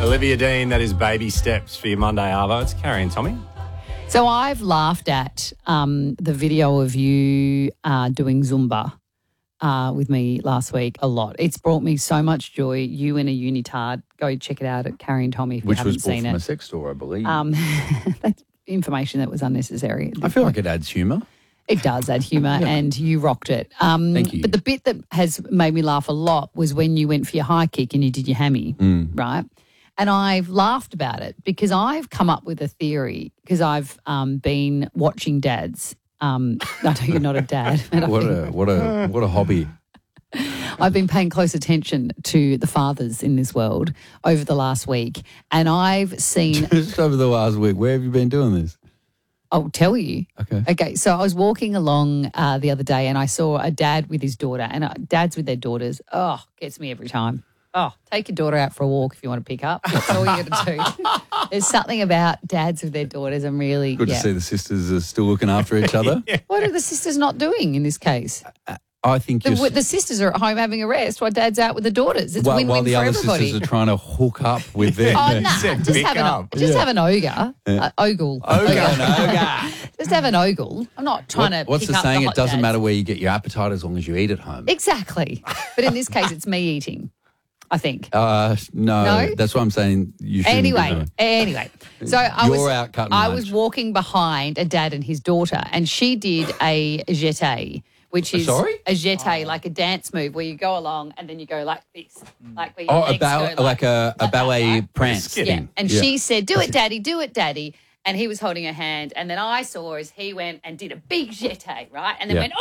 Olivia Dean, that is Baby Steps for your Monday Arvo. It's Carrie and Tommy. So I've laughed at the video of you doing Zumba with me last week a lot. It's brought me so much joy. You in a unitard. Go check it out at Carrie and Tommy if you haven't seen it. Which was bought from a sex store, I believe. That's information that was unnecessary. I feel like it adds humour. It does add humour, and you rocked it. Thank you. But the bit that has made me laugh a lot was when you went for your high kick and you did your hammy, right? And I've laughed about it because I've come up with a theory because I've been watching dads. I know you're not a dad. But What a hobby. I've been paying close attention to the fathers in this world over the last week, and I've seen. Just over the last week, where have you been doing this? I'll tell you. Okay. So I was walking along the other day and I saw a dad with his daughter, and dads with their daughters, gets me every time. Take your daughter out for a walk if you want to pick up. That's all you got to do. There's something about dads with their daughters. I'm really Good to see the sisters are still looking after each other. What are the sisters not doing in this case? I think The sisters are at home having a rest while dad's out with the daughters. It's win-win while the for other everybody. sisters are trying to hook up with them. Just have an ogre. Ogle. Just have an ogle. I'm not trying to What's pick the up saying? the It hot doesn't dads. matter where you get your appetite as long as you eat at home. Exactly. But in this case, it's me eating, I think. No, that's what I'm saying. You shouldn't be doing. Anyway. So You're out cutting I lunch. was walking behind a dad and his daughter, and she did a jeté, which is a jeté, like a dance move where you go along and then you go like this. Like where your legs go like a ballet prance Yeah. thing. And she said, do it, daddy. And he was holding her hand. And then I saw as he went and did a big jeté, right? And then went,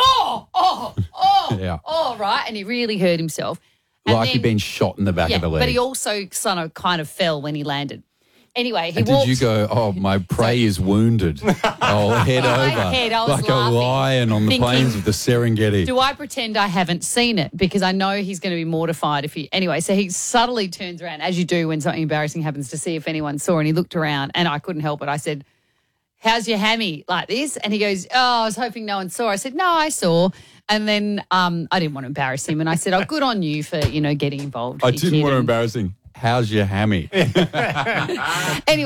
right? And he really hurt himself. And Like then, he'd been shot in the back of the leg. but he also kind of fell when he landed. Anyway, he and walked. did you go, my prey is wounded. I'll head over. head, I was like laughing, a lion on the thinking, plains of the Serengeti. Do I pretend I haven't seen it? Because I know he's going to be mortified if he... Anyway, so he subtly turns around, as you do when something embarrassing happens, to see if anyone saw, and he looked around and I couldn't help it. I said, how's your hammy? Like this? And he goes, I was hoping no one saw. I said, no, I saw. And then I didn't want to embarrass him. And I said, good on you for, getting involved. I didn't want to embarrass him. How's your hammy? Anyway.